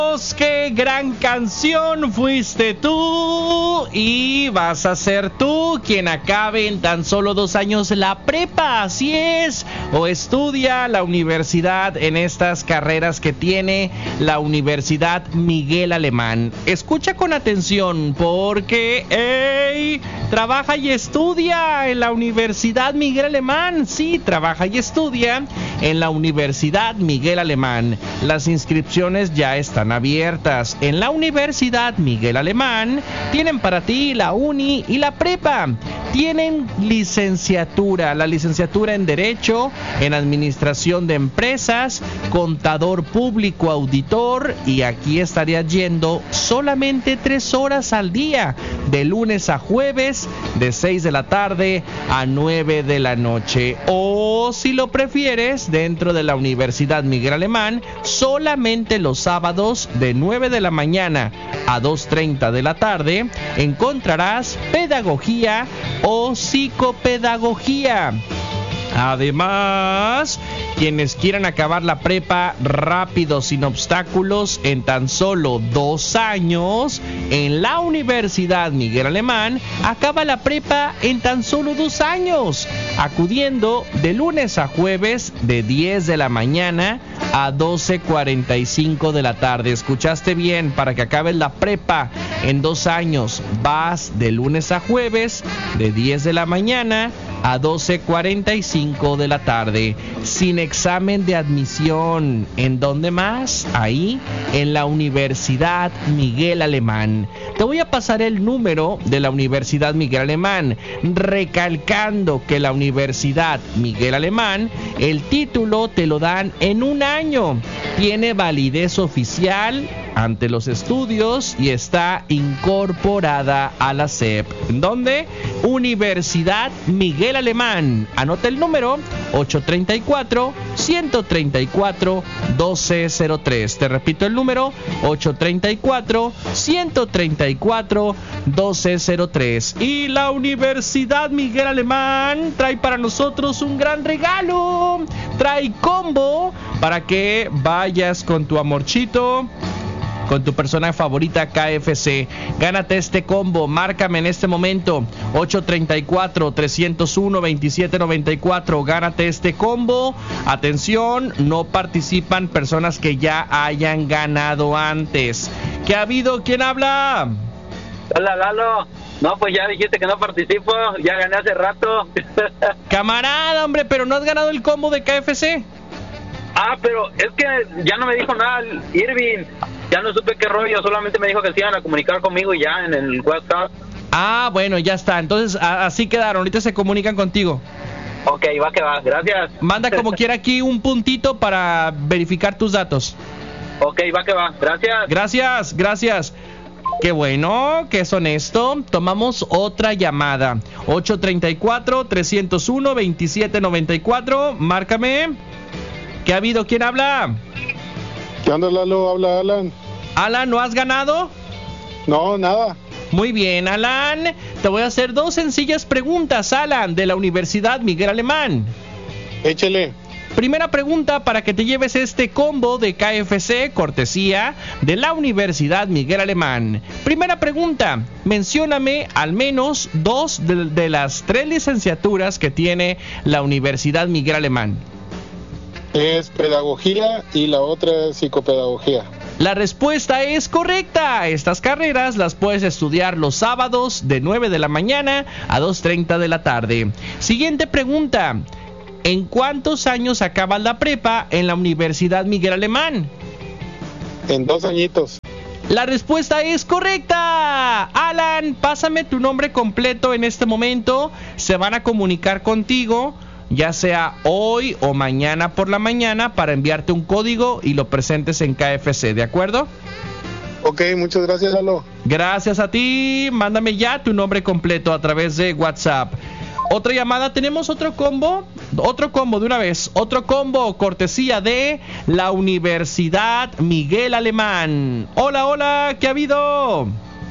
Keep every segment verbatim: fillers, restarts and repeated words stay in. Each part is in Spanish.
¡Qué gran canción fuiste tú! Y vas a ser tú quien acabe en tan solo dos años la prepa, así es. O estudia la universidad en estas carreras que tiene la Universidad Miguel Alemán. Escucha con atención porque, ¡ey! Trabaja y estudia en la Universidad Miguel Alemán. Sí, trabaja y estudia en la Universidad Miguel Alemán. Las inscripciones ya están abiertas. En la Universidad Miguel Alemán tienen para ti la uni y la prepa. Tienen licenciatura, la licenciatura en Derecho, en Administración de Empresas, Contador Público, Auditor, y aquí estarías yendo solamente tres horas al día, de lunes a jueves, de seis de la tarde a nueve de la noche. O si lo prefieres, dentro de la Universidad Miguel Alemán, solamente los sábados de nueve de la mañana a dos treinta de la tarde encontrarás pedagogía o psicopedagogía. Además, quienes quieran acabar la prepa rápido, sin obstáculos, en tan solo dos años, en la Universidad Miguel Alemán, acaba la prepa en tan solo dos años, acudiendo de lunes a jueves de diez de la mañana a doce cuarenta y cinco de la tarde. Escuchaste bien, para que acabes la prepa en dos años, vas de lunes a jueves de diez de la mañana a doce cuarenta y cinco de la tarde, sin examen de admisión. ¿En dónde más? Ahí, en la Universidad Miguel Alemán. Te voy a pasar el número de la Universidad Miguel Alemán, recalcando que la Universidad Miguel Alemán, el título te lo dan en un año. Tiene validez oficial ante los estudios y está incorporada a la S E P. ¿En dónde? Universidad Miguel Alemán. Anota el número ocho treinta y cuatro, ciento treinta y cuatro, doce cero tres. Te repito el número ocho treinta y cuatro, ciento treinta y cuatro, doce cero tres. Y la Universidad Miguel Alemán trae para nosotros un gran regalo. Trae combo para que vayas con tu amorchito, con tu persona favorita K F C. Gánate este combo, márcame en este momento ocho treinta y cuatro, trescientos uno, veintisiete noventa y cuatro. Gánate este combo. Atención, no participan personas que ya hayan ganado antes. ¿Qué ha habido? ¿Quién habla? Hola, Lalo. No, pues ya dijiste que no participo, ya gané hace rato. Camarada, hombre, pero no has ganado el combo de K F C. Ah, pero es que ya no me dijo nada Irving. Ya no supe qué rollo, solamente me dijo que se iban a comunicar conmigo y ya en el WhatsApp. Ah, bueno, ya está. Entonces, a- así quedaron. Ahorita se comunican contigo. Ok, va que va, gracias. Manda como quiera aquí un puntito para verificar tus datos. Ok, va que va, gracias. Gracias, gracias. Qué bueno, que es honesto. Tomamos otra llamada. ocho treinta y cuatro, trescientos uno, veintisiete noventa y cuatro. Márcame. ¿Qué ha habido? ¿Quién habla? ¿Qué onda, Lalo? Habla Alan. Alan, ¿no has ganado? No, nada. Muy bien, Alan. Te voy a hacer dos sencillas preguntas, Alan, de la Universidad Miguel Alemán. Échele. Primera pregunta para que te lleves este combo de K F C, cortesía de la Universidad Miguel Alemán. Primera pregunta, mencióname al menos dos de, de las tres licenciaturas que tiene la Universidad Miguel Alemán. Es pedagogía y la otra es psicopedagogía. La respuesta es correcta. Estas carreras las puedes estudiar los sábados de nueve de la mañana a dos treinta de la tarde. Siguiente pregunta. ¿En cuántos años acabas la prepa en la Universidad Miguel Alemán? En dos añitos. La respuesta es correcta. Alan, pásame tu nombre completo en este momento. Se van a comunicar contigo, ya sea hoy o mañana por la mañana, para enviarte un código y lo presentes en K F C, ¿de acuerdo? Ok, muchas gracias, Lalo. Gracias a ti. Mándame ya tu nombre completo a través de WhatsApp. Otra llamada, tenemos otro combo, otro combo de una vez, otro combo cortesía de la Universidad Miguel Alemán. Hola, hola, ¿qué ha habido?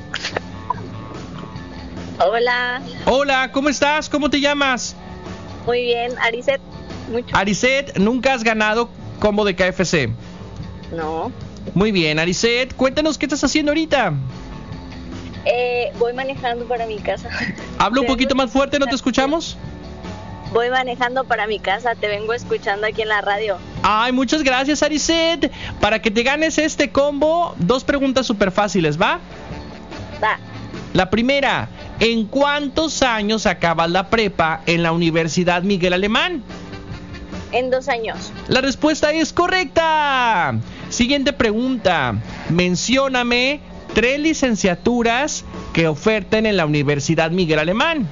Hola, Hola, ¿cómo estás? ¿Cómo te llamas? muy bien, Aricet, mucho. Aricet, ¿nunca has ganado combo de K F C? No, Muy bien, Aricet, cuéntanos qué estás haciendo ahorita. Eh, voy manejando para mi casa. Habla un poquito más fuerte, ¿no te escuchamos? Voy manejando para mi casa, te vengo escuchando aquí en la radio. Ay, muchas gracias, Aricet. Para que te ganes este combo, dos preguntas súper fáciles, ¿va? Va. La primera, ¿en cuántos años acabas la prepa en la Universidad Miguel Alemán? En dos años. La respuesta es correcta. Siguiente pregunta, mencióname tres licenciaturas que oferten en la Universidad Miguel Alemán.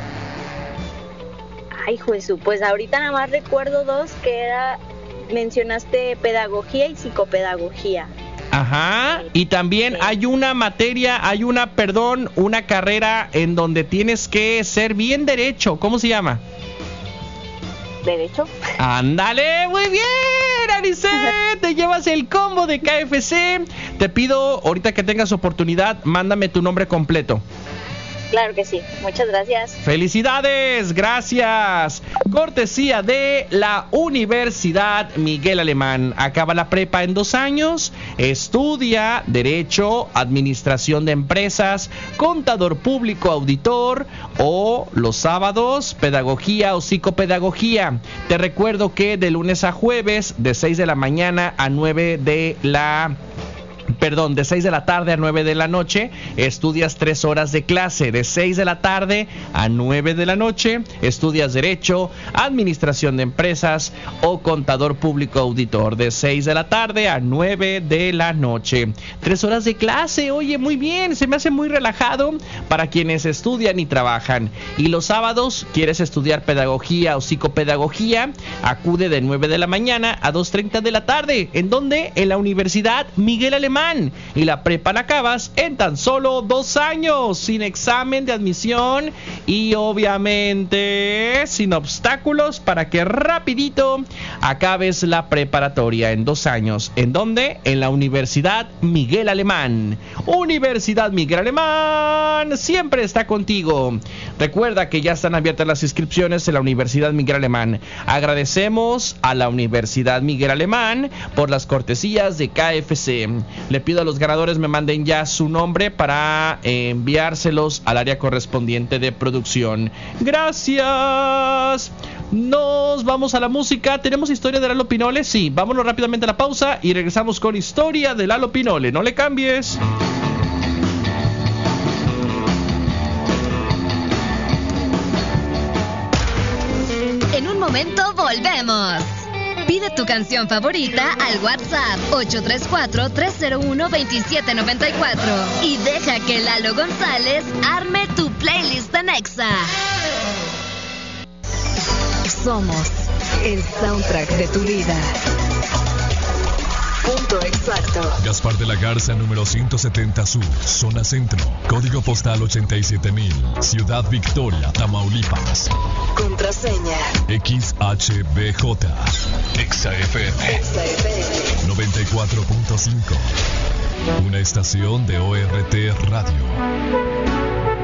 Ay, Jesús, pues ahorita nada más recuerdo dos, que era, mencionaste pedagogía y psicopedagogía. Ajá, y también hay una materia, hay una, perdón, una carrera en donde tienes que ser bien derecho. ¿Cómo se llama? ¿Derecho? ¡Ándale! ¡Muy bien, Aricet! Te llevas el combo de K F C. Te pido, ahorita que tengas oportunidad, mándame tu nombre completo. Claro que sí, muchas gracias. ¡Felicidades! ¡Gracias! Cortesía de la Universidad Miguel Alemán. Acaba la prepa en dos años, estudia Derecho, Administración de Empresas, Contador Público, Auditor, o los sábados, Pedagogía o Psicopedagogía. Te recuerdo que de lunes a jueves, de seis de la mañana a nueve de la... Perdón, de seis de la tarde a nueve de la noche, estudias tres horas de clase. De seis de la tarde a nueve de la noche, estudias Derecho, Administración de Empresas o Contador Público Auditor. De seis de la tarde a nueve de la noche. Tres horas de clase, oye, muy bien, se me hace muy relajado para quienes estudian y trabajan. Y los sábados, ¿quieres estudiar Pedagogía o Psicopedagogía? Acude de nueve de la mañana a dos treinta de la tarde. ¿En dónde? En la Universidad Miguel Alemán. Y la prepa la acabas en tan solo dos años, sin examen de admisión y obviamente sin obstáculos, para que rapidito acabes la preparatoria en dos años. ¿En dónde? En la Universidad Miguel Alemán. Universidad Miguel Alemán siempre está contigo. Recuerda que ya están abiertas las inscripciones en la Universidad Miguel Alemán. Agradecemos a la Universidad Miguel Alemán por las cortesías de K F C. Le pido a los ganadores me manden ya su nombre para eh, enviárselos al área correspondiente de producción. Gracias. Nos vamos a la música. ¿Tenemos historia de Lalo Pinole? Sí, vámonos rápidamente a la pausa y regresamos con historia de Lalo Pinole. No le cambies. En un momento volvemos. Pide tu canción favorita al WhatsApp ocho tres cuatro, tres cero uno, dos siete nueve cuatro y deja que Lalo González arme tu playlist en Exa. Somos el soundtrack de tu vida. Punto exacto. Gaspar de la Garza, número ciento setenta Sur, zona centro, código postal ochenta y siete mil, Ciudad Victoria, Tamaulipas. Contraseña X H B J, Exa F M, Exa F M noventa y cuatro punto cinco, una estación de O R T Radio.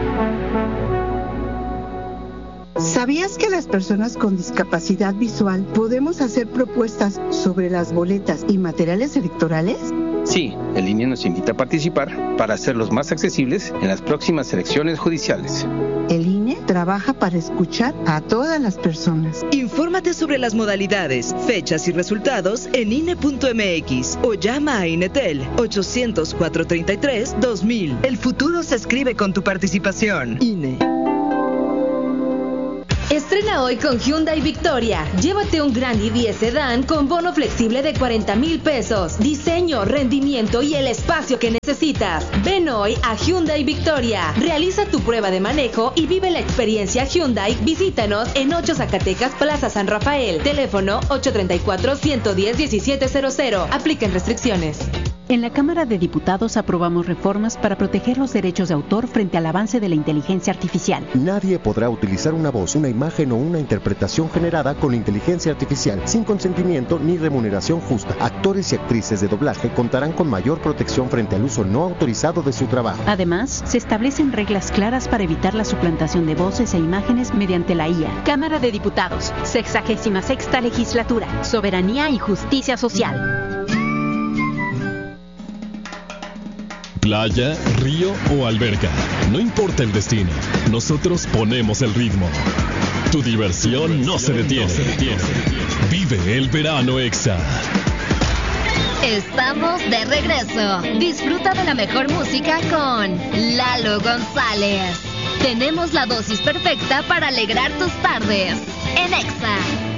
¿Sabías que las personas con discapacidad visual podemos hacer propuestas sobre las boletas y materiales electorales? Sí, el I N E nos invita a participar para hacerlos más accesibles en las próximas elecciones judiciales. El I N E trabaja para escuchar a todas las personas. Infórmate sobre las modalidades, fechas y resultados en I N E punto M X o llama a Inetel ochocientos, cuatrocientos treinta y tres, dos mil. El futuro se escribe con tu participación. I N E. Estrena hoy con Hyundai Victoria. Llévate un Grand i diez Sedan con bono flexible de cuarenta mil pesos. Diseño, rendimiento y el espacio que necesitas. Ven hoy a Hyundai Victoria. Realiza tu prueba de manejo y vive la experiencia Hyundai. Visítanos en ocho Zacatecas, Plaza San Rafael. Teléfono ocho tres cuatro, uno uno cero, uno siete cero cero. Aplican restricciones. En la Cámara de Diputados aprobamos reformas para proteger los derechos de autor frente al avance de la inteligencia artificial. Nadie podrá utilizar una voz, una imagen o una interpretación generada con inteligencia artificial sin consentimiento ni remuneración justa. Actores y actrices de doblaje contarán con mayor protección frente al uso no autorizado de su trabajo. Además, se establecen reglas claras para evitar la suplantación de voces e imágenes mediante la I A. Cámara de Diputados, sexagésima sexta legislatura, soberanía y justicia social. Playa, río o alberca, no importa el destino, nosotros ponemos el ritmo. Tu diversión no se detiene. Vive el verano Exa. Estamos de regreso. Disfruta de la mejor música con Lalo González. Tenemos la dosis perfecta para alegrar tus tardes en Exa.